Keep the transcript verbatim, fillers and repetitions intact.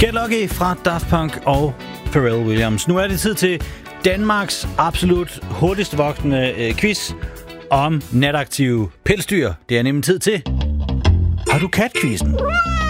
Get Lucky fra Daft Punk og Pharrell Williams. Nu er det tid til Danmarks absolut hurtigst voksende øh, quiz om nataktive pelsdyr. Det er nemlig tid til Har du kat-quizzen?